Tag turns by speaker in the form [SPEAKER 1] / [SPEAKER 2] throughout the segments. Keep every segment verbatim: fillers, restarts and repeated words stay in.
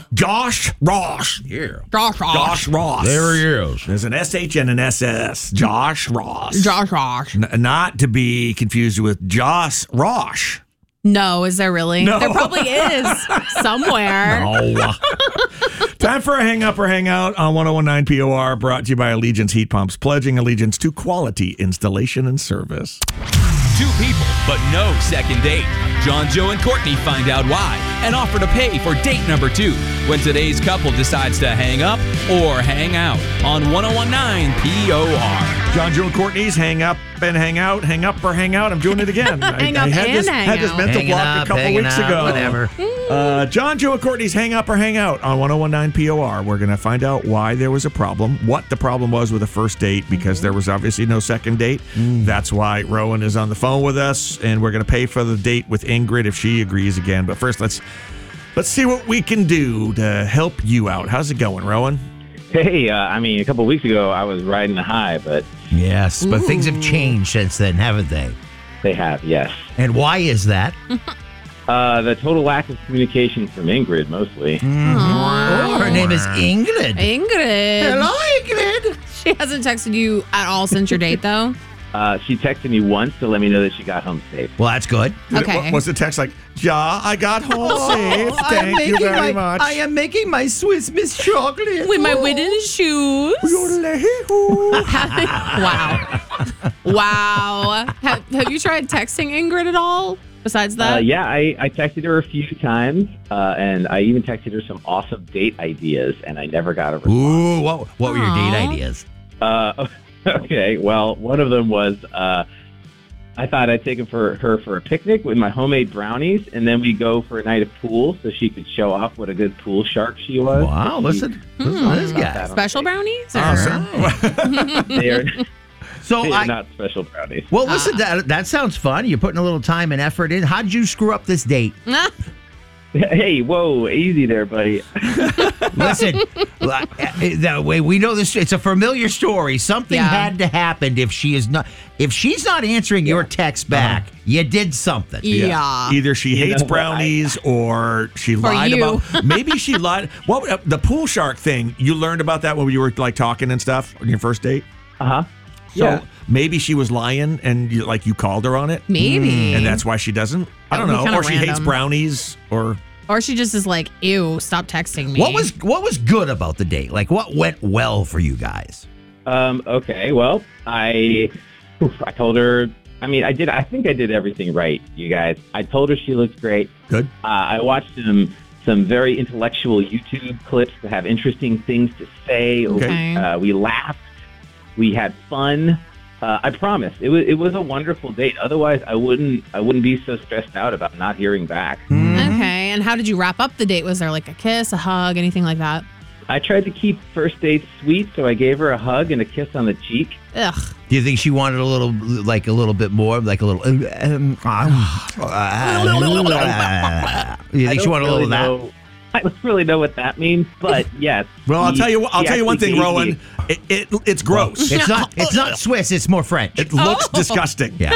[SPEAKER 1] Josh Ross.
[SPEAKER 2] Yeah.
[SPEAKER 3] Josh Ross.
[SPEAKER 1] Josh Ross.
[SPEAKER 2] There he is.
[SPEAKER 1] There's an S H and an S S. Josh Ross.
[SPEAKER 3] Josh Ross.
[SPEAKER 1] N- not to be confused with Joss Rosh.
[SPEAKER 3] No, is there really?
[SPEAKER 1] No.
[SPEAKER 3] There probably is somewhere.
[SPEAKER 1] No. Time for a hang up or hang out on one oh one nine P O R, brought to you by Allegiance Heat Pumps, pledging allegiance to quality installation and service.
[SPEAKER 4] Two people, but no second date. John, Joe, and Courtney find out why and offer to pay for date number two when today's couple decides to hang up or hang out on one oh one nine P O R.
[SPEAKER 1] John, Joe, and Courtney's hang up and hang out, hang up or hang out. I'm doing it again.
[SPEAKER 3] Hang
[SPEAKER 1] I,
[SPEAKER 3] up
[SPEAKER 1] I had
[SPEAKER 3] and
[SPEAKER 1] this,
[SPEAKER 3] hang
[SPEAKER 1] had this
[SPEAKER 3] out.
[SPEAKER 1] mental
[SPEAKER 2] Hanging
[SPEAKER 1] block
[SPEAKER 2] up,
[SPEAKER 1] a couple
[SPEAKER 2] hanging
[SPEAKER 1] weeks
[SPEAKER 2] out,
[SPEAKER 1] ago.
[SPEAKER 2] whatever.
[SPEAKER 1] Uh, John, Joe, and Courtney's hang up or hang out on one oh one nine P O R. We're going to find out why there was a problem, what the problem was with the first date, because there was obviously no second date.
[SPEAKER 2] Mm.
[SPEAKER 1] That's why Rowan is on the phone with us, and we're going to pay for the date with Ingrid if she agrees again. But first, let's let's see what we can do to help you out. How's it going, Rowan?
[SPEAKER 5] Hey, uh, I mean, a couple of weeks ago, I was riding a high, but
[SPEAKER 2] Yes, but things have changed since then, haven't they?
[SPEAKER 5] they have, yes.
[SPEAKER 2] And why is that?
[SPEAKER 5] Uh, the total lack of communication from Ingrid, mostly.
[SPEAKER 2] Oh, her name is Ingrid.
[SPEAKER 3] Ingrid.
[SPEAKER 2] Hello, Ingrid.
[SPEAKER 3] She hasn't texted you at all since your date, though?
[SPEAKER 5] Uh, she texted me once to let me know that she got home safe.
[SPEAKER 2] Well, that's good.
[SPEAKER 3] Okay.
[SPEAKER 1] What, what's the text like? Yeah, I got home safe.
[SPEAKER 2] I am
[SPEAKER 1] Thank you
[SPEAKER 2] making
[SPEAKER 1] very
[SPEAKER 2] my,
[SPEAKER 1] much.
[SPEAKER 2] I am making my Swiss Miss chocolate.
[SPEAKER 3] With my wooden shoes. Wow. Wow. Have, have you tried texting Ingrid at all besides that?
[SPEAKER 5] Uh, yeah, I, I texted her a few times, uh, and I even texted her some awesome date ideas, and I never got a response.
[SPEAKER 2] Ooh, what, what were your date
[SPEAKER 3] Aw.
[SPEAKER 2] ideas?
[SPEAKER 5] Uh, okay, well, one of them was uh, I thought I'd take her for, her for a picnic with my homemade brownies, and then we go for a night of pool so she could show off what a good pool shark she was.
[SPEAKER 2] Wow,
[SPEAKER 5] She-
[SPEAKER 2] listen, listen to this guy.
[SPEAKER 3] Special brownies? Or?
[SPEAKER 1] Awesome.
[SPEAKER 5] They are,
[SPEAKER 2] So
[SPEAKER 5] they are
[SPEAKER 2] I,
[SPEAKER 5] not special brownies.
[SPEAKER 2] well, listen, that, that sounds fun. You're putting a little time and effort in. How'd you screw up this date?
[SPEAKER 5] Hey, whoa, easy there, buddy.
[SPEAKER 2] Listen, uh, that way we know this. It's a familiar story. Something
[SPEAKER 3] Yeah.
[SPEAKER 2] had to happen if she is not. If she's not answering your text back, you did something.
[SPEAKER 3] Yeah.
[SPEAKER 1] Either she
[SPEAKER 5] You
[SPEAKER 1] hates
[SPEAKER 5] know,
[SPEAKER 1] brownies or she lied
[SPEAKER 3] you.
[SPEAKER 1] about. Maybe she lied. What uh, the pool shark thing? You learned about that when you were like talking and stuff on your first date.
[SPEAKER 5] Uh huh.
[SPEAKER 1] So
[SPEAKER 5] Yeah.
[SPEAKER 1] maybe she was lying and you, like you called her on it,
[SPEAKER 3] Maybe.
[SPEAKER 1] and that's why she doesn't. I
[SPEAKER 3] That
[SPEAKER 1] don't
[SPEAKER 3] would be
[SPEAKER 1] know,
[SPEAKER 3] kinda
[SPEAKER 1] or she hates
[SPEAKER 3] random.
[SPEAKER 1] brownies, or
[SPEAKER 3] Or she just is like, ew, stop texting me.
[SPEAKER 2] What was what was good about the date? Like what went well for you guys?
[SPEAKER 5] Um, okay, well, I oof, I told her, I mean, I did, I think I did everything right, you guys. I told her she looked great.
[SPEAKER 1] good.
[SPEAKER 5] Uh, I watched some some very intellectual YouTube clips that have interesting things to say.
[SPEAKER 3] Okay.
[SPEAKER 5] Uh, we laughed. We had fun. Uh, I promise it was it was a wonderful date. Otherwise, I wouldn't I wouldn't be so stressed out about not hearing back.
[SPEAKER 3] Okay. And how did you wrap up the date? Was there like a kiss, a hug, anything like that?
[SPEAKER 5] I tried to keep first dates sweet, so I gave her a hug and a kiss on the cheek.
[SPEAKER 3] Ugh.
[SPEAKER 2] Do you think she wanted a little, like a little bit more, like a little? Um, uh, you think she wanted a little of that?
[SPEAKER 5] know, I don't really know what that means, but yes.
[SPEAKER 1] Well, I'll
[SPEAKER 5] he-
[SPEAKER 1] tell you. what- I'll
[SPEAKER 5] he
[SPEAKER 1] tell you one
[SPEAKER 5] actually
[SPEAKER 1] thing,
[SPEAKER 5] gave
[SPEAKER 1] Rowan.
[SPEAKER 5] me-
[SPEAKER 1] It, it it's gross.
[SPEAKER 2] It's not. It's not Swiss. It's more French.
[SPEAKER 1] It looks disgusting.
[SPEAKER 2] Yeah.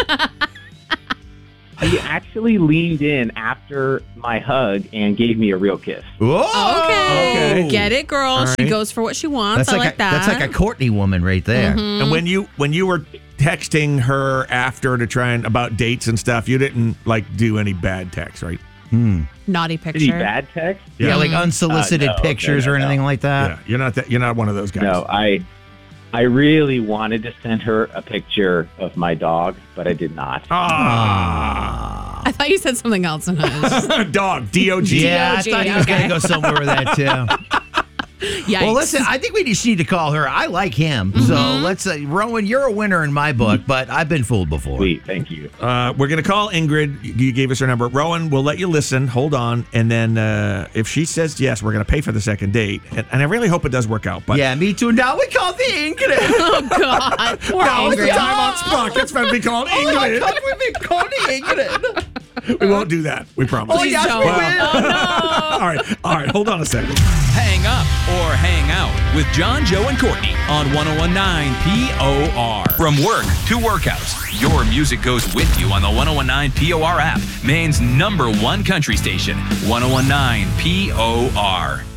[SPEAKER 5] He actually leaned in after my hug and gave me a real kiss.
[SPEAKER 2] Whoa.
[SPEAKER 3] Okay.
[SPEAKER 1] Okay.
[SPEAKER 3] Get it, girl. She
[SPEAKER 1] right.
[SPEAKER 3] goes for what she wants.
[SPEAKER 2] That's
[SPEAKER 3] I
[SPEAKER 2] like,
[SPEAKER 3] like
[SPEAKER 2] a,
[SPEAKER 3] that.
[SPEAKER 2] that's like a Courtney woman right there.
[SPEAKER 3] Mm-hmm.
[SPEAKER 1] And when you when you were texting her after to try and about dates and stuff, you didn't like do any bad text, right?
[SPEAKER 3] naughty picture.
[SPEAKER 5] Any bad text?
[SPEAKER 2] Yeah, like unsolicited
[SPEAKER 5] Uh, no,
[SPEAKER 2] pictures
[SPEAKER 5] no, no,
[SPEAKER 2] or anything
[SPEAKER 5] no.
[SPEAKER 2] like that.
[SPEAKER 1] yeah, you're not that. You're not one of those guys.
[SPEAKER 5] No, I I really wanted to send her a picture of my dog, but I did not.
[SPEAKER 1] Ah,
[SPEAKER 3] I thought you said something else. And I was just-
[SPEAKER 1] dog. D O G.
[SPEAKER 2] Yeah, I
[SPEAKER 3] D O G,
[SPEAKER 2] thought he was going
[SPEAKER 3] okay.
[SPEAKER 2] to go somewhere with that too.
[SPEAKER 3] Yikes.
[SPEAKER 2] Well, listen, I think we just need to call her. I like him, so let's. Uh, Rowan, you're a winner in my book, but I've been fooled before.
[SPEAKER 5] Sweet, thank you.
[SPEAKER 1] Uh, we're gonna call Ingrid. You gave us her number. Rowan, we'll let you listen. Hold on, and then uh, if she says yes, we're gonna pay for the second date. And, and I really hope it does work out. But
[SPEAKER 2] Yeah, me too. Now we call the Ingrid.
[SPEAKER 3] Oh, God. Poor
[SPEAKER 1] now is the
[SPEAKER 3] Ingrid.
[SPEAKER 1] time on Sprockets for be called
[SPEAKER 2] Oh my
[SPEAKER 1] Ingrid.
[SPEAKER 2] God, we've been calling Ingrid.
[SPEAKER 1] We won't do that. We promise.
[SPEAKER 2] Oh, yes,
[SPEAKER 3] don't.
[SPEAKER 2] we
[SPEAKER 3] Oh,
[SPEAKER 2] will.
[SPEAKER 1] all right, all right. Hold on a second.
[SPEAKER 4] Hang up or hang out with John, Joe, and Courtney on one oh one nine P O R. From work to workouts, your music goes with you on the one oh one nine P O R app, Maine's number one country station, one oh one nine P O R.